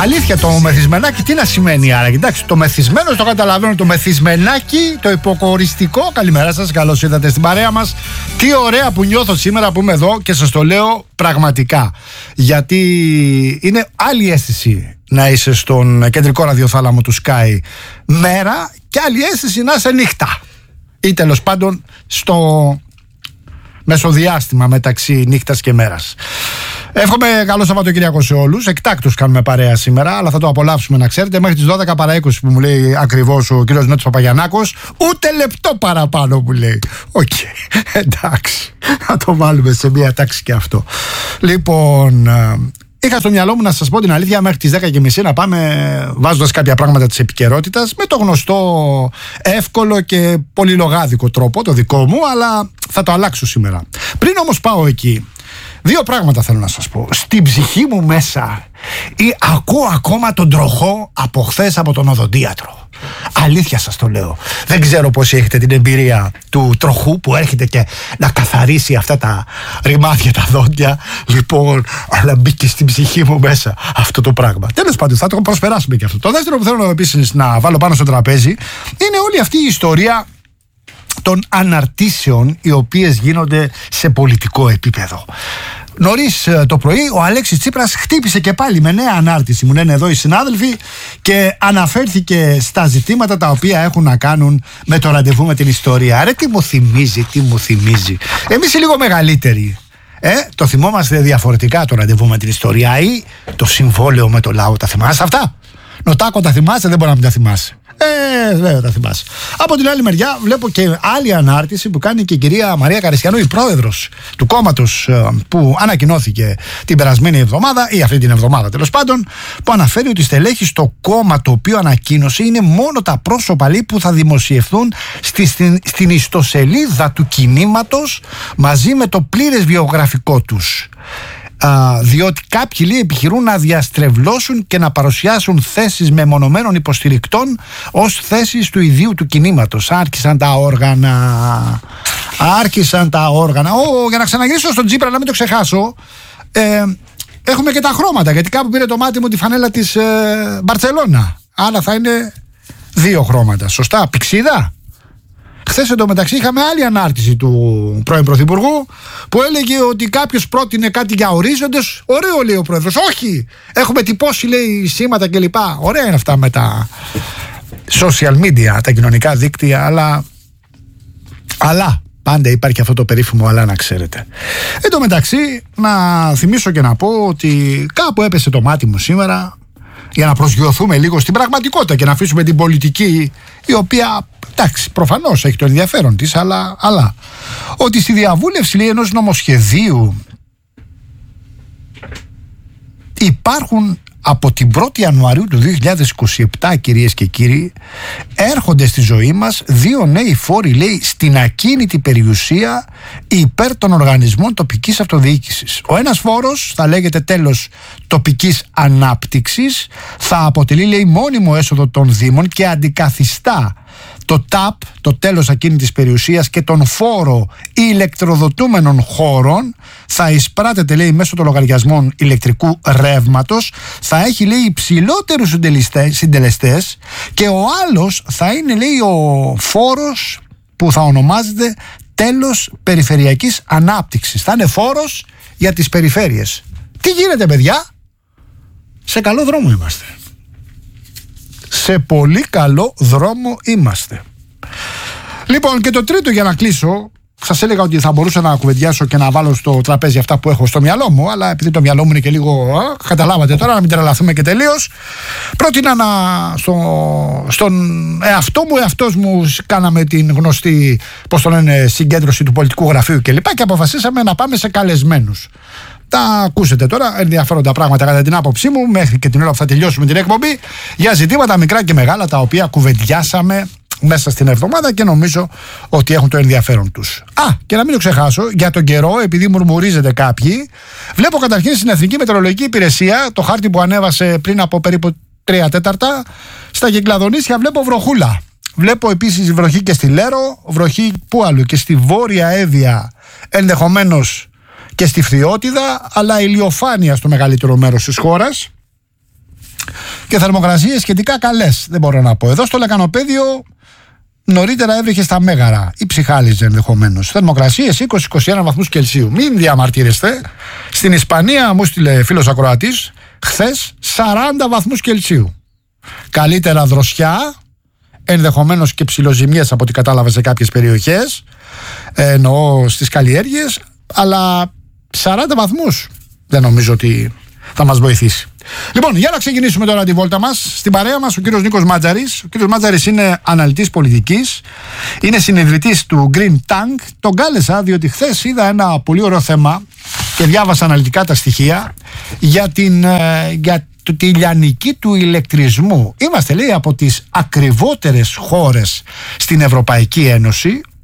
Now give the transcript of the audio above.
Αλήθεια, το μεθυσμενάκι τι να σημαίνει άρα? Εντάξει, το μεθυσμένο το καταλαβαίνω. Το μεθυσμενάκι, το υποκοριστικό. Καλημέρα σας, καλώς ήρθατε στην παρέα μας. Τι ωραία που νιώθω σήμερα που είμαι εδώ και σας το λέω πραγματικά. Γιατί είναι άλλη αίσθηση να είσαι στον κεντρικό ραδιοθάλαμο του Sky μέρα και άλλη αίσθηση να είσαι νύχτα. Ή τέλος πάντων στο μεσοδιάστημα μεταξύ νύχτας και μέρας. Εύχομαι καλό Σαββατοκύριακο σε όλους. Εκτάκτως κάνουμε παρέα σήμερα, αλλά θα το απολαύσουμε να ξέρετε. Μέχρι τις 12 παρά 20 που μου λέει ακριβώς ο κύριος Νότης Παπαγιαννάκος. Ούτε λεπτό παραπάνω που λέει. Οκ, εντάξει. Θα το βάλουμε σε μία τάξη και αυτό. Λοιπόν, είχα στο μυαλό μου να σας πω την αλήθεια μέχρι τις 10:30 να πάμε βάζοντας κάποια πράγματα της επικαιρότητας με το γνωστό εύκολο και πολυλογάδικο τρόπο, το δικό μου, αλλά θα το αλλάξω σήμερα. Πριν όμως πάω εκεί, δύο πράγματα θέλω να σας πω. Στην ψυχή μου μέσα ακούω ακόμα τον τροχό από χθες από τον οδοντίατρο. Αλήθεια σας το λέω. Δεν ξέρω πώς έχετε την εμπειρία του τροχού που έρχεται και να καθαρίσει αυτά τα ρημάδια, τα δόντια. Λοιπόν, αλλά μπήκε στην ψυχή μου μέσα αυτό το πράγμα. Τέλος πάντων, θα το προσπεράσουμε και αυτό. Το δεύτερο που θέλω επίσης να βάλω πάνω στο τραπέζι είναι όλη αυτή η ιστορία των αναρτήσεων οι οποίες γίνονται σε πολιτικό επίπεδο. Νωρίς το πρωί ο Αλέξης Τσίπρας χτύπησε και πάλι με νέα ανάρτηση, μου λένε εδώ οι συνάδελφοι, και αναφέρθηκε στα ζητήματα τα οποία έχουν να κάνουν με το ραντεβού με την ιστορία. Ρε τι μου θυμίζει. Εμείς οι λίγο μεγαλύτεροι το θυμόμαστε διαφορετικά το ραντεβού με την ιστορία ή το συμβόλαιο με το λαό. Τα θυμάσαι αυτά? Νοτάκο, τα θυμάσαι? Δεν μπορεί να μην τα θυμάσαι. Βέβαια τα θυμάσαι. Από την άλλη μεριά βλέπω και άλλη ανάρτηση που κάνει και η κυρία Μαρία Καριστιανού, η πρόεδρος του κόμματος που ανακοινώθηκε την περασμένη εβδομάδα ή αυτή την εβδομάδα τέλος πάντων, που αναφέρει ότι στελέχη στο κόμμα το οποίο ανακοίνωσε είναι μόνο τα πρόσωπα που θα δημοσιευθούν στην ιστοσελίδα του κινήματος μαζί με το πλήρες βιογραφικό τους. Διότι κάποιοι επιχειρούν να διαστρεβλώσουν και να παρουσιάσουν θέσεις μεμονωμένων υποστηρικτών ως θέσεις του ιδίου του κινήματος. Άρχισαν τα όργανα. Για να ξαναγυρίσω στον Τσίπρα, να μην το ξεχάσω, έχουμε και τα χρώματα, γιατί κάπου πήρε το μάτι μου τη φανέλα της Μπαρτσελώνα. Άρα θα είναι δύο χρώματα. Σωστά, πηξίδα. Χθες εντωμεταξύ είχαμε άλλη ανάρτηση του πρώην Πρωθυπουργού που έλεγε ότι κάποιος πρότεινε κάτι για ορίζοντες. Ωραίο λέει ο πρόεδρος. Όχι! Έχουμε τυπώσει λέει σήματα κλπ. Ωραία είναι αυτά με τα social media, τα κοινωνικά δίκτυα, αλλά πάντα υπάρχει αυτό το περίφημο αλλά, να ξέρετε. Εντωμεταξύ να θυμίσω και να πω ότι κάπου έπεσε το μάτι μου σήμερα για να προσγειωθούμε λίγο στην πραγματικότητα και να αφήσουμε την πολιτική, η οποία εντάξει προφανώς έχει το ενδιαφέρον της, αλλά ότι στη διαβούλευση λέει ενός νομοσχεδίου υπάρχουν από την 1η Ιανουαρίου του 2027, κυρίες και κύριοι, έρχονται στη ζωή μας δύο νέοι φόροι, λέει, στην ακίνητη περιουσία υπέρ των οργανισμών τοπικής αυτοδιοίκησης. Ο ένας φόρος θα λέγεται τέλος τοπικής ανάπτυξης, θα αποτελεί, λέει, μόνιμο έσοδο των δήμων και αντικαθιστά το ΤΑΠ, το τέλος ακίνητης περιουσίας, και τον φόρο ηλεκτροδοτούμενων χώρων. Θα εισπράτεται, λέει, μέσω των λογαριασμών ηλεκτρικού ρεύματος, θα έχει, λέει, υψηλότερους συντελεστές, και ο άλλος θα είναι, λέει, ο φόρος που θα ονομάζεται τέλος περιφερειακής ανάπτυξης. Θα είναι φόρος για τις περιφέρειες. Τι γίνεται, παιδιά? Σε καλό δρόμο είμαστε. Σε πολύ καλό δρόμο είμαστε. Λοιπόν, και το τρίτο για να κλείσω, σας έλεγα ότι θα μπορούσα να κουβεντιάσω και να βάλω στο τραπέζι αυτά που έχω στο μυαλό μου, αλλά επειδή το μυαλό μου είναι και λίγο, καταλάβατε τώρα, να μην τρελαθούμε και τελείως, πρότεινα στον εαυτός μου κάναμε την γνωστή, πώς το λένε, συγκέντρωση του πολιτικού γραφείου κλπ. Και αποφασίσαμε να πάμε σε καλεσμένους. Τα ακούσετε τώρα, ενδιαφέροντα πράγματα κατά την άποψή μου, μέχρι και την ώρα που θα τελειώσουμε την εκπομπή, για ζητήματα μικρά και μεγάλα τα οποία κουβεντιάσαμε μέσα στην εβδομάδα και νομίζω ότι έχουν το ενδιαφέρον τους. Και να μην το ξεχάσω, για τον καιρό, επειδή μουρμουρίζετε κάποιοι, βλέπω καταρχήν στην Εθνική Μετεωρολογική Υπηρεσία, το χάρτη που ανέβασε πριν από περίπου 3/4, στα Κυκλαδονήσια βλέπω βροχούλα. Βλέπω επίσης βροχή και στη Λέρο, βροχή που άλλο, και στη Βόρεια Εύβοια, ενδεχομένως και στη Φθιώτιδα, αλλά ηλιοφάνεια στο μεγαλύτερο μέρος της χώρας. και θερμοκρασίες σχετικά καλές, δεν μπορώ να πω. Εδώ στο Λεκανοπέδιο νωρίτερα έβρεχε στα μέγαρα ή ψυχάλιζε ενδεχομένως. Θερμοκρασίες 20-21 βαθμούς Κελσίου. Μην διαμαρτύρεστε. Στην Ισπανία, μου στείλε φίλος ακροατής, χθες 40 βαθμούς Κελσίου. Καλύτερα δροσιά, ενδεχομένως και ψιλοζημιές από ό,τι κατάλαβα σε κάποιες περιοχές, εννοώ στις καλλιέργειες, αλλά 40 βαθμούς δεν νομίζω ότι θα μας βοηθήσει. Λοιπόν, για να ξεκινήσουμε τώρα τη βόλτα μας. Στην παρέα μας ο κύριος Νίκος Μάτζαρης. Ο κύριος Μάτζαρης είναι αναλυτής πολιτικής, είναι συνειδητής του Green Tank. Τον κάλεσα διότι χθες είδα ένα πολύ ωραίο θέμα και διάβασα αναλυτικά τα στοιχεία για τη λιανική του ηλεκτρισμού. Είμαστε, λέει, από τις ακριβότερες χώρες στην Ευρωπαϊκή Ένωση.